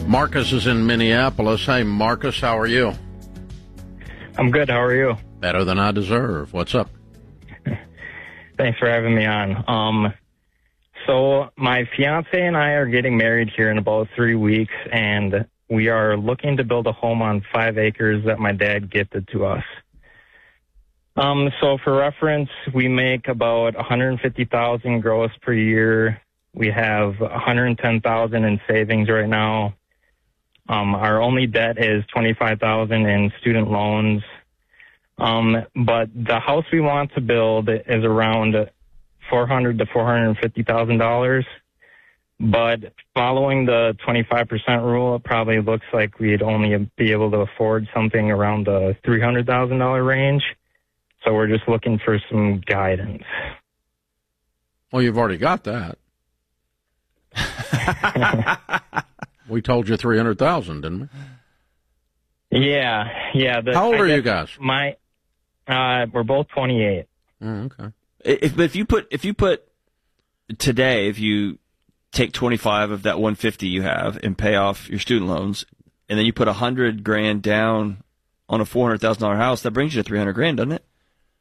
Marcus is in Minneapolis. Hey, Marcus, how are you? I'm good. How are you? Better than I deserve. What's up? Thanks for having me on. So my fiance and I are getting married here in about 3 weeks, and we are looking to build a home on 5 acres that my dad gifted to us. So for reference, we make about $150,000 gross per year. We have $110,000 in savings right now. Our only debt is $25,000 in student loans. But the house we want to build is around $400,000 to $450,000. But following the 25% rule, it probably looks like we'd only be able to afford something around the $300,000 range. So we're just looking for some guidance. Well, you've already got that. We told you $300,000, didn't we? Yeah. How old are you guys? We're both 28. Okay. If you put today, if you take 25 of that 150 you have and pay off your student loans, and then you put $100,000 down on a $400,000 house, that brings you to $300,000, doesn't it?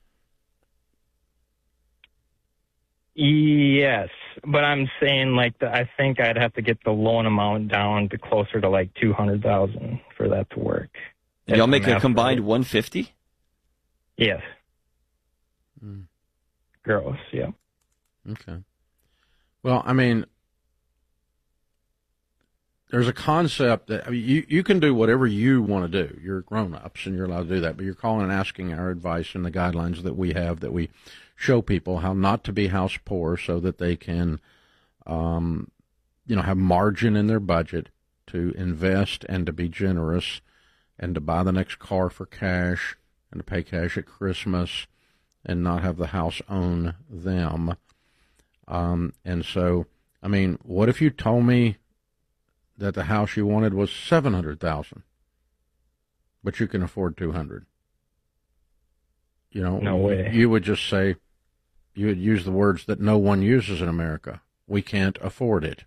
Yes, but I'm saying I think I'd have to get the loan amount down to closer to like $200,000 for that to work. And y'all make a combined 150? Yes. Gross, yeah. Okay. Well, I mean, there's a concept that you can do whatever you want to do. You're grown-ups and you're allowed to do that, but you're calling and asking our advice and the guidelines that we have, that we show people how not to be house poor so that they can, have margin in their budget to invest and to be generous and to buy the next car for cash and to pay cash at Christmas and not have the house own them. And so, I mean, what if you told me that the house you wanted was $700,000, but you can afford $200,000? No way. You would just say, you would use the words that no one uses in America. We can't afford it.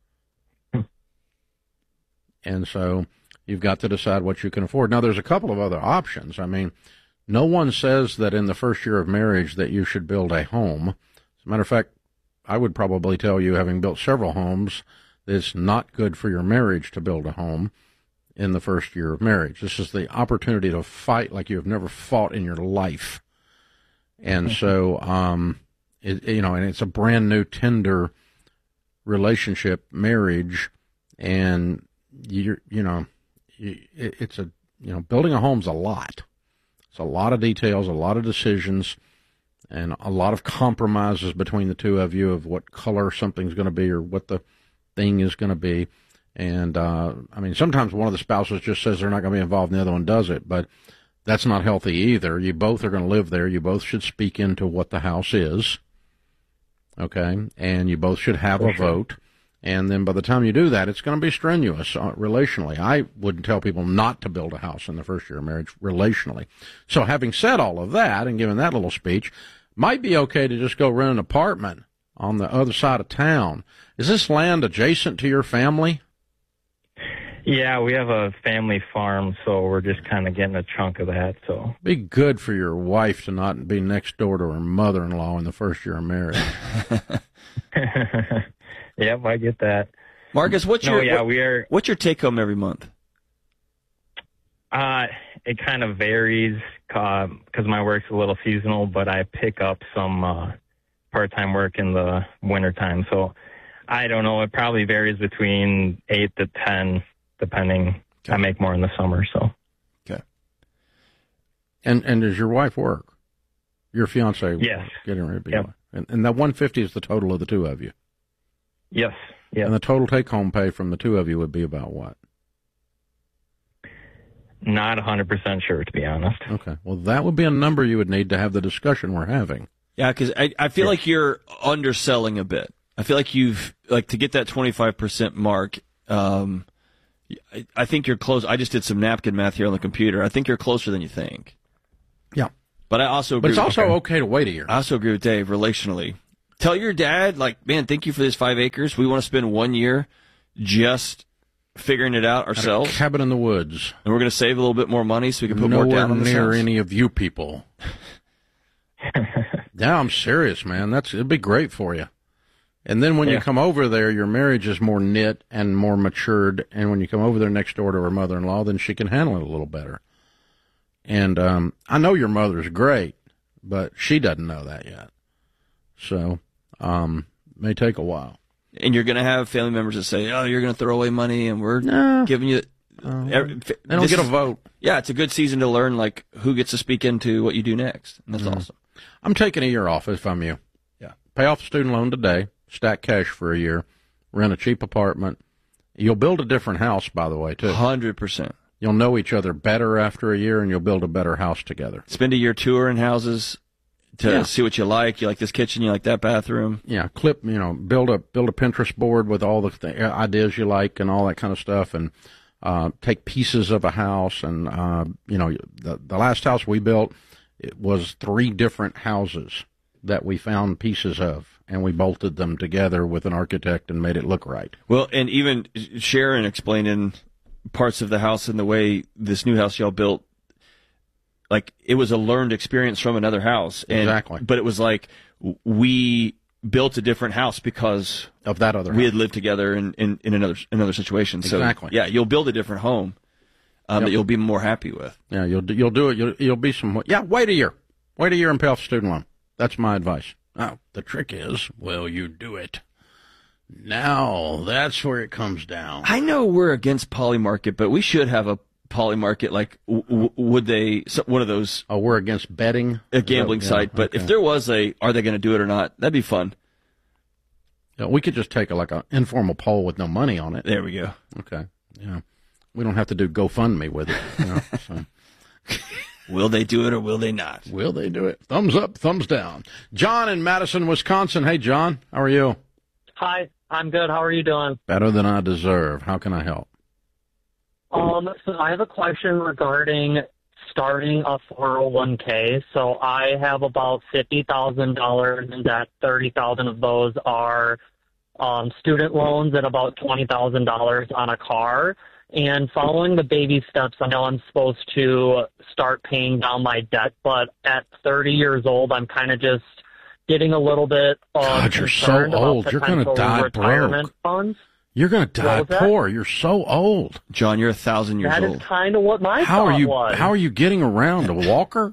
And so you've got to decide what you can afford. Now, there's a couple of other options. I mean, no one says that in the first year of marriage that you should build a home. As a matter of fact, I would probably tell you, having built several homes, that it's not good for your marriage to build a home in the first year of marriage. This is the opportunity to fight like you have never fought in your life. And so, and it's a brand new, tender relationship, marriage, and building a home's a lot. It's a lot of details, a lot of decisions, and a lot of compromises between the two of you of what color something's going to be or what the thing is going to be. And, sometimes one of the spouses just says they're not going to be involved and the other one does it, but that's not healthy either. You both are going to live there. You both should speak into what the house is, okay? And you both should have a vote. And then by the time you do that, it's going to be strenuous relationally. I wouldn't tell people not to build a house in the first year of marriage relationally. So having said all of that and given that little speech, might be okay to just go rent an apartment on the other side of town. Is this land adjacent to your family? Yeah, we have a family farm, so we're just kind of getting a chunk of that. So be good for your wife to not be next door to her mother-in-law in the first year of marriage. Yep, I get that. Marcus, what's your take home every month? It kind of varies because my work's a little seasonal, but I pick up some part-time work in the wintertime. So I don't know. It probably varies between 8 to 10, depending. Okay. I make more in the summer, so. Okay. And does your wife work? Your fiance? Yes. Getting ready to be. Yep. And that 150 is the total of the two of you? Yes. Yeah. And the total take-home pay from the two of you would be about what? Not 100% sure, to be honest. Okay. Well, that would be a number you would need to have the discussion we're having. Yeah, because I feel like you're underselling a bit. I feel like to get that 25% mark, I think you're close. I just did some napkin math here on the computer. I think you're closer than you think. Yeah. But I also agree. But it's also okay to wait a year. I also agree with Dave, relationally. Tell your dad, man, thank you for this 5 acres. We want to spend 1 year just figuring it out ourselves. Cabin in the woods. And we're going to save a little bit more money so we can put more down on this Nowhere house. near any of you people. Yeah, I'm serious, man. It'd be great for you. And then when you come over there, your marriage is more knit and more matured. And when you come over there next door to her mother-in-law, then she can handle it a little better. And I know your mother's great, but she doesn't know that yet. So may take a while. And you're going to have family members that say, oh, you're going to throw away money, and we're giving you... They don't get a vote. Yeah, it's a good season to learn like who gets to speak into what you do next. And that's awesome. I'm taking a year off if I'm you. Yeah. Pay off the student loan today, stack cash for a year, rent a cheap apartment. You'll build a different house, by the way, too. 100%. You'll know each other better after a year, and you'll build a better house together. Spend a year touring houses to see what you like. You like this kitchen, you like that bathroom. Yeah, build a Pinterest board with all the ideas you like and all that kind of stuff, and take pieces of a house. And the last house we built, it was 3 different houses that we found pieces of, and we bolted them together with an architect and made it look right. Well, and even Sharon explaining parts of the house and the way this new house y'all built, like it was a learned experience from another house. And, exactly. But it was like we built a different house because of that other house. We had lived together in another situation. So, exactly. Yeah, you'll build a different home that you'll be more happy with. Yeah, you'll do it. You'll be some. Yeah, wait a year. Wait a year and pay off the student loan. That's my advice. Now, the trick is, will you do it? Now, that's where it comes down. I know we're against Polymarket, but we should have a Polymarket. Like, would they, one of those. Oh, we're against betting? A gambling site. But if there was are they going to do it or not? That'd be fun. Yeah, we could just take an informal poll with no money on it. There we go. Okay. Yeah. We don't have to do GoFundMe with it. So. Will they do it or will they not? Will they do it? Thumbs up, thumbs down. John in Madison, Wisconsin. Hey, John. How are you? Hi, I'm good. How are you doing? Better than I deserve. How can I help? So I have a question regarding starting a 401k. So I have about $50,000 in debt. 30,000 of those are student loans and about $20,000 on a car. And following the baby steps, I know I'm supposed to start paying down my debt, but at 30 years old, I'm kind of just getting a little bit God, you're so concerned about old. You're going to die retirement broke. funds. You're going to die poor. You're so old. John, you're 1,000 years old. That is kind of what my thought was. How are you getting around? A walker?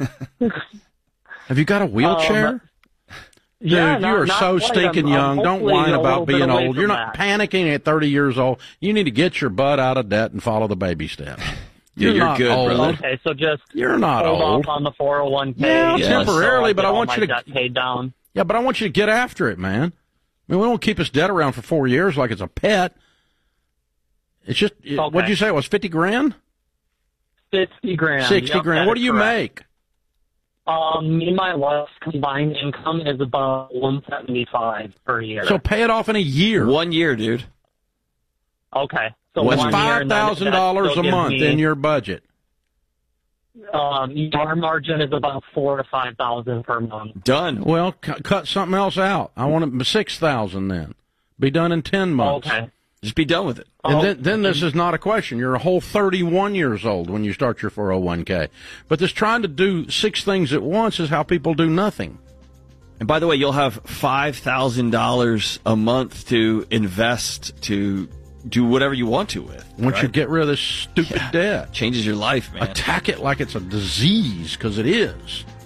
Have you got a wheelchair? Yeah, dude, you are so stinking young. Don't whine about being old. You're not panicking at 30 years old. You need to get your butt out of debt and follow the baby steps. You're good, old. brother. Okay, so just you're not hold old. off on the 401k. Yeah, temporarily, but I want you to get paid down. Yeah, but I want you to get after it, man. I mean, we won't keep this debt around for 4 years like it's a pet. It's just what'd you say? It was 50 grand? 50 grand. 60 grand. What do you make? Me and my wife's combined income is about $175 per year. So pay it off in a year. 1 year, dude. Okay. So what's $5,000 a month in your budget? Our margin is about $4,000 to $5,000 per month. Done. Well, cut something else out. I want it $6,000 then. Be done in 10 months. Okay. Just be done with it. And then this is not a question. You're a whole 31 years old when you start your 401k. But this trying to do 6 things at once is how people do nothing. And by the way, you'll have $5,000 a month to invest to do whatever you want to with. Once you get rid of this stupid debt. Changes your life, man. Attack it like it's a disease, because it is.